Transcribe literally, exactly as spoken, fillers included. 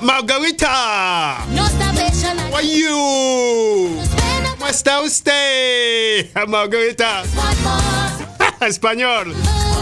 Margarita. How are you? ¿Cómo está usted, Margarita? Español.